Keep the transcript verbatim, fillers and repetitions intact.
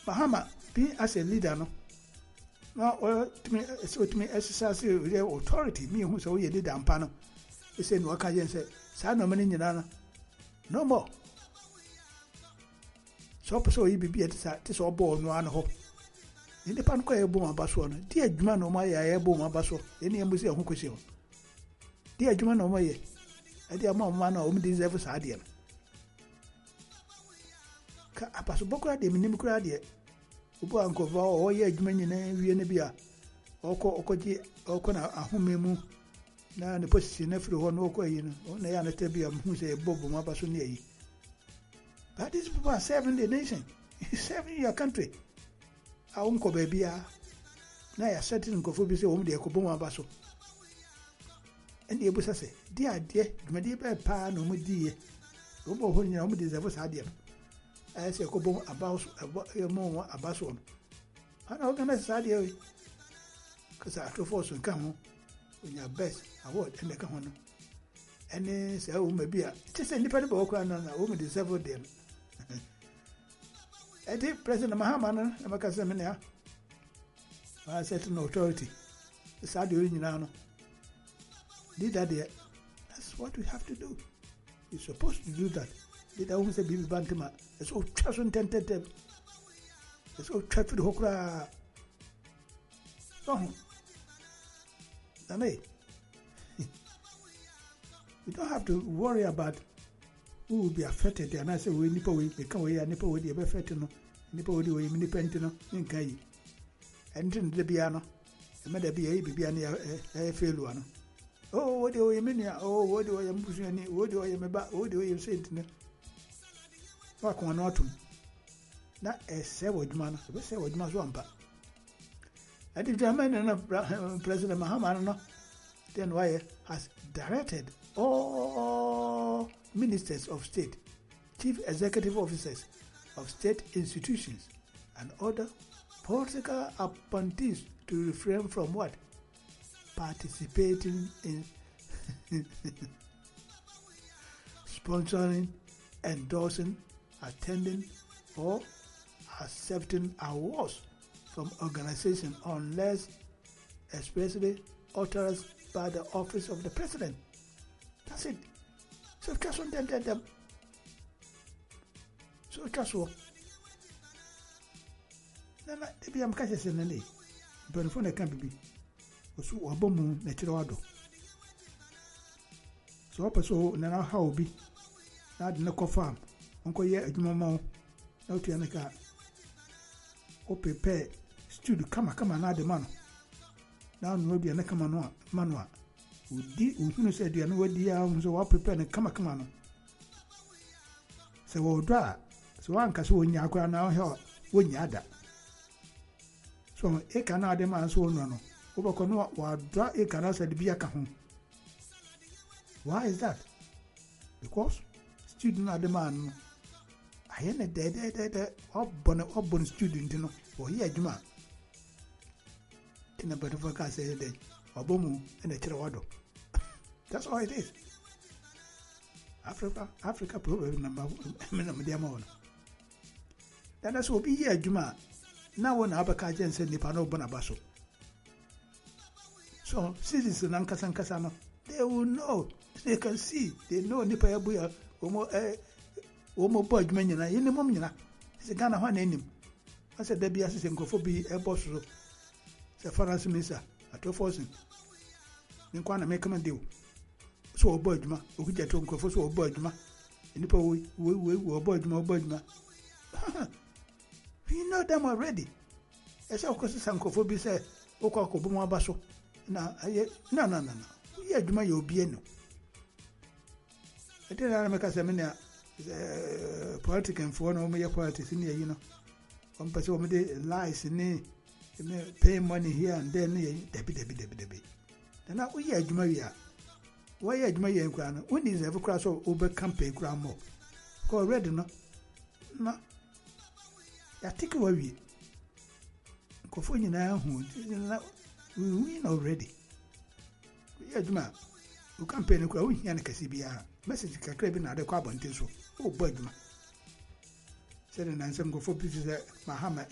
Mahama being as a leader no. Now or to me so to me exercise the authority me who so ye did ampano. He said no can say sa no mani nyina no more. So so you be at this or born no an ho. In the pan kwa ebo mabaso no. Di adwuma no ma ya ebo mabaso. Eni embusi ho kwesi. Di adwuma no ma ye. E di ama ma na o me deserve sa de no. Ka apaso bokura de minim kura de. Obo ankova o ye adwuma nyina wie ne bia. Oko okoji oko na ahomemu na ne posisi na firi ho no oko yi no. Na ya na tebia hu se bobo mabaso ne yi. But these people are serving the nation. Serving your country. I won't go baby. Now you're certain go for busy home de ekobom abaso. And the ebusa say, dear dear, my dear pa no mu die. Omo ho nyina omo deserve sa de. I say ekobom abaso emo abaso. Ana organize sa de. Cause I to force come home. When your best award and the one. And say o me bia. It is independent work na na o me deserve them. I did President Mahama na makasa mene ha. I said no authority. The sad you know. Did that there. That's what we have to do. You're supposed to do that. Did I almost say Bibi Bantima? It's all trust and tentative. It's all trust for the Hokra. No. Name. You don't have to worry about who will be affected. And I say, we nipple we become we are nipple with the affected no. Nipple with the way independent in Kai. And in the piano, and made a B A B a failure. Oh, what do you mean? Oh, what do I am pushing? What do I am about? What do you say to me? Fuck one autumn. Not a savage man, a savage man swamper. I did German and President Mahama, then why has directed all ministers of state, chief executive officers of state institutions, and other political appointees to refrain from what? Participating in sponsoring, endorsing, attending, or accepting awards from organizations unless expressly authorized by the office of the president. That's it. So just on them. So just what. Now, maybe I'm catching some money. But if I can't be, so a bomb natural. So up so now how be. Now the local farm. Uncle ye a mama. No to any car. O prepare studio. Come on, come on, now the man. Now no be a necamanoa manua. Who said you know the so I prepare and come come on. So we'll draw. So one can so in your now here when you add that. So a canal demand so no. Over canoa or draw a canal said be a cajon. Why is that? Because student are demand. I ain't a dead dead or bonnet or born student, you know, or here, Juma. In a better forecast, say, or bomu and a chirawado. That's all it is. Africa, Africa, probably number one. Then that's what be here, Juma. Now, when Abakajan said Nipano Bonabaso. So, citizens and Kasankasano, they will know, they can see, they know Nipayabuya, Omo, eh, Omo Bojmania, in the Momina. It's a Ghana one in him. I said, there be assistant go for be a boss. The Faranse Missa, at your forcing. Then Kwana make him a deal. So a Bojma, who get to go for so a Bojma. And the we we were Bojma, Bojma. We know them already. As of course, some cophobia said, Okako Buma Basso. Now, no, no, no, no. We are Juma, you'll be no. I didn't make a seminar, political and foreign or major politics in here, you know. One person lies in it. Pay money here and then, debi debi debi debi. Then now we are Jumaria. Why are Jumaria and Crown? When is ever cross over campaign crown more? Go ready, no? No. I take away we. Go for you now, who we win already. We are Juma. Who campaign a crown here and Cassibia. Message craving at the carbon tinsel. Oh, Budma. Said an answer go for pieces at Mahama.